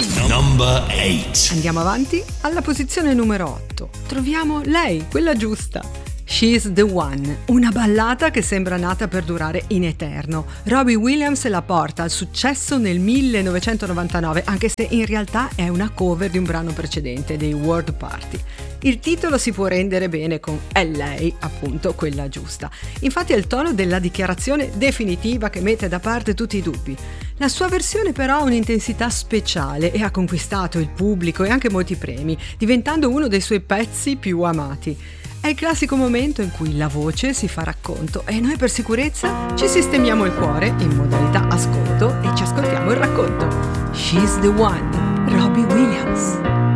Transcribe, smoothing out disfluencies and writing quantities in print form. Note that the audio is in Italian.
Number 8. Andiamo avanti, alla posizione numero 8 troviamo lei, quella giusta. She's the One, una ballata che sembra nata per durare in eterno. Robbie Williams la porta al successo nel 1999, anche se in realtà è una cover di un brano precedente dei World Party. Il titolo si può rendere bene con "È lei, appunto, quella giusta". Infatti è il tono della dichiarazione definitiva che mette da parte tutti i dubbi. La sua versione però ha un'intensità speciale e ha conquistato il pubblico e anche molti premi, diventando uno dei suoi pezzi più amati. È il classico momento in cui la voce si fa racconto e noi per sicurezza ci sistemiamo il cuore in modalità ascolto e ci ascoltiamo il racconto. She's the One, Robbie Williams.